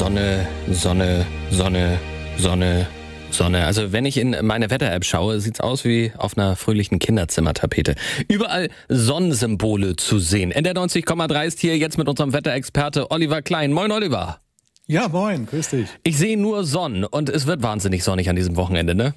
Sonne, Sonne, Sonne, Sonne, Sonne. Also wenn ich in meine Wetter-App schaue, sieht's aus wie auf einer fröhlichen Kinderzimmertapete. Überall Sonnensymbole zu sehen. NDR 90,3 ist hier jetzt mit unserem Wetterexperte Oliver Klein. Moin Oliver. Ja, moin, grüß dich. Ich sehe nur Sonnen und es wird wahnsinnig sonnig an diesem Wochenende, ne?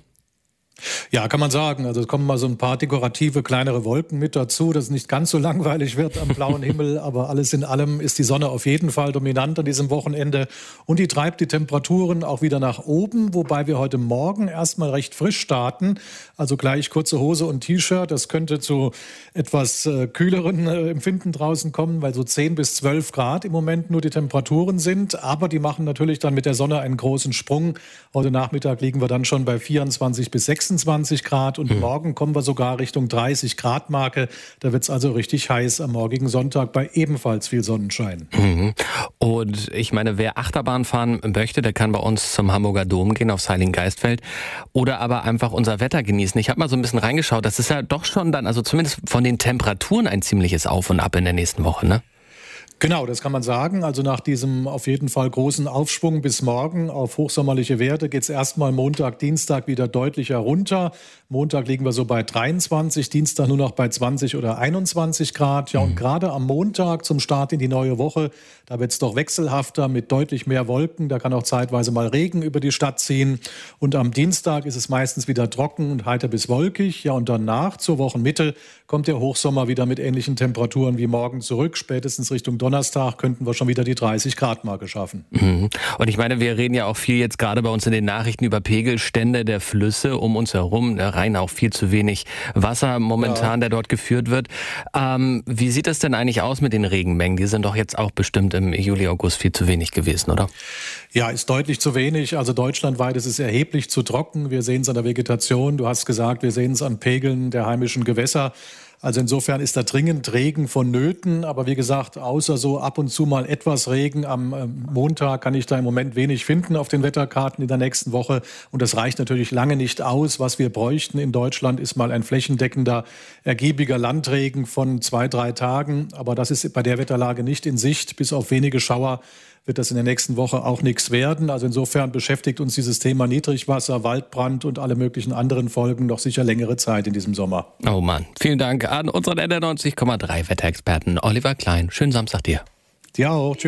Ja, kann man sagen. Also es kommen mal so ein paar dekorative kleinere Wolken mit dazu, dass es nicht ganz so langweilig wird am blauen Himmel. Aber alles in allem ist die Sonne auf jeden Fall dominant an diesem Wochenende. Und die treibt die Temperaturen auch wieder nach oben, wobei wir heute Morgen erstmal recht frisch starten. Also gleich kurze Hose und T-Shirt. Das könnte zu etwas kühleren Empfinden draußen kommen, weil so 10 bis 12 Grad im Moment nur die Temperaturen sind. Aber die machen natürlich dann mit der Sonne einen großen Sprung. Heute Nachmittag liegen wir dann schon bei 24 bis 26 Grad und morgen kommen wir sogar Richtung 30 Grad Marke. Da wird es also richtig heiß am morgigen Sonntag bei ebenfalls viel Sonnenschein. Und ich meine, wer Achterbahn fahren möchte, der kann bei uns zum Hamburger Dom gehen, aufs Heiligengeistfeld oder aber einfach unser Wetter genießen. Ich habe mal so ein bisschen reingeschaut, das ist ja doch schon dann, also zumindest von den Temperaturen ein ziemliches Auf und Ab in der nächsten Woche, ne? Genau, das kann man sagen. Also nach diesem auf jeden Fall großen Aufschwung bis morgen auf hochsommerliche Werte geht es erstmal Montag, Dienstag wieder deutlicher runter. Montag liegen wir so bei 23, Dienstag nur noch bei 20 oder 21 Grad. Ja, und gerade am Montag zum Start in die neue Woche, da wird es doch wechselhafter mit deutlich mehr Wolken. Da kann auch zeitweise mal Regen über die Stadt ziehen. Und am Dienstag ist es meistens wieder trocken und heiter bis wolkig. Ja, und danach zur Wochenmitte kommt der Hochsommer wieder mit ähnlichen Temperaturen wie morgen zurück. Spätestens Richtung Donnerstag könnten wir schon wieder die 30-Grad-Marke schaffen. Und ich meine, wir reden ja auch viel jetzt gerade bei uns in den Nachrichten über Pegelstände der Flüsse um uns herum. Der Rhein auch viel zu wenig Wasser momentan, der dort geführt wird. Wie sieht es denn eigentlich aus mit den Regenmengen? Die sind doch jetzt auch bestimmt im Juli, August viel zu wenig gewesen, oder? Ja, ist deutlich zu wenig. Also deutschlandweit ist es erheblich zu trocken. Wir sehen es an der Vegetation. Du hast gesagt, wir sehen es an Pegeln der heimischen Gewässer. Also insofern ist da dringend Regen vonnöten. Aber wie gesagt, außer so ab und zu mal etwas Regen am Montag kann ich da im Moment wenig finden auf den Wetterkarten in der nächsten Woche. Und das reicht natürlich lange nicht aus. Was wir bräuchten in Deutschland ist mal ein flächendeckender, ergiebiger Landregen von 2-3 Tagen. Aber das ist bei der Wetterlage nicht in Sicht. Bis auf wenige Schauer wird das in der nächsten Woche auch nichts werden. Also insofern beschäftigt uns dieses Thema Niedrigwasser, Waldbrand und alle möglichen anderen Folgen noch sicher längere Zeit in diesem Sommer. Oh Mann, vielen Dank an unseren NDR 90,3 Wetterexperten Oliver Klein. Schönen Samstag dir. Dir auch. Tschüss.